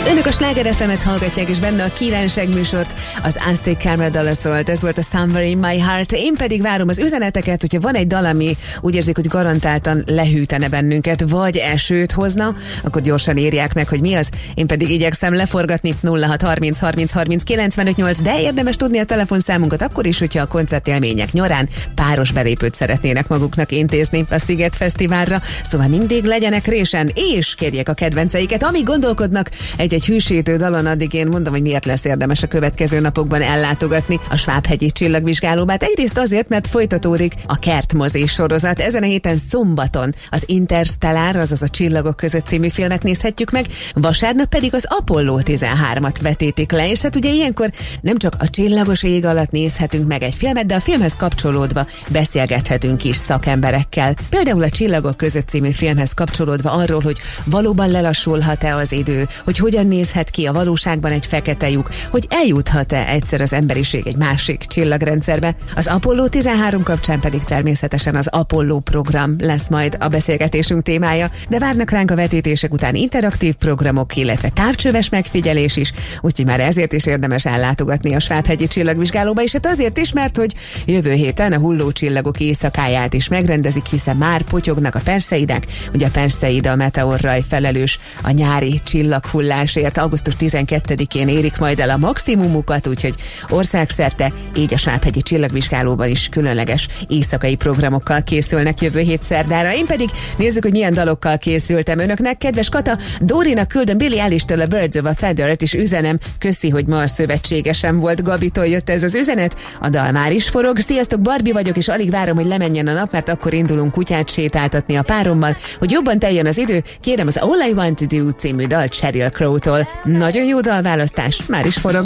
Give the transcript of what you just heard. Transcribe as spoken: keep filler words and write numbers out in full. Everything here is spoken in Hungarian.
Önök a Sláger ef emet hallgatják, és benne a kívánság műsort. Az Aztec Camera dala szólt, ez volt a Somewhere in My Heart. Én pedig várom az üzeneteket, hogyha van egy dal, ami úgy érzik, hogy garantáltan lehűtene bennünket, vagy esőt hozna, akkor gyorsan írják meg, hogy mi az. Én pedig igyekszem leforgatni nulla hat harminc harminc harminc kilencvenöt nyolc, de érdemes tudni a telefonszámunkat akkor is, hogyha a koncertélmények nyarán páros belépőt szeretnének maguknak intézni a Sziget Fesztiválra. Szóval mindig legyenek résen, és kérjék a kedvenceiket, amíg gondolkodnak egy egy hűsítő dalon, addig én mondom, hogy miért lesz érdemes a következő napokban ellátogatni a Svábhegyi Csillagvizsgálóbát. Egyrészt azért, mert folytatódik a Kertmozi sorozat. Ezen a héten szombaton az Interstellar, azaz a Csillagok között című filmet nézhetjük meg, vasárnap pedig az Apollo tizenhármat vetítik le, és hát ugye ilyenkor nem csak a csillagos ég alatt nézhetünk meg egy filmet, de a filmhez kapcsolódva beszélgethetünk is szakemberekkel. Például a Csillagok között című filmhez kapcsolódva arról, hogy valóban lelassulhat-e az idő, hogy hogyan nézhet ki a valóságban egy fekete lyuk, hogy eljuthat-e egyszer az emberiség egy másik csillagrendszerbe. Az Apollo tizenhárom kapcsán pedig természetesen az Apollo program lesz majd a beszélgetésünk témája, de várnak ránk a vetítések után interaktív programok, illetve távcsöves megfigyelés is, úgyhogy már ezért is érdemes ellátogatni a Svábhegyi Csillagvizsgálóba, és hát azért is, mert hogy jövő héten a Hulló csillagok éjszakáját is megrendezik, hiszen már potyognak a Perseidek, ugye a Perseida a meteorraj felelős a nyári csillaghullásért. augusztus tizenkettedikén érik majd el a maximumukat, úgyhogy országszerte, így a Svábhegyi Csillagvizsgálóban is különleges éjszakai programokkal készülnek jövő hét szerdára. Én pedig nézzük, hogy milyen dalokkal készültem önöknek. Kedves Kata, Dórinak küldöm Billie Eilish-től a Birds of a Feather-t, és üzenem, köszi, hogy ma a szövetségesem volt. Gabitól jött ez az üzenet, a dal már is forog. Sziasztok, Barbie vagyok, és alig várom, hogy lemenjen a nap, mert akkor indulunk kutyát sétáltatni a párommal, hogy jobban teljen az idő. Kérem az All I Want to Do című dal Sheryl Crow-tól. Nagyon jó dalválasztás, már is forog.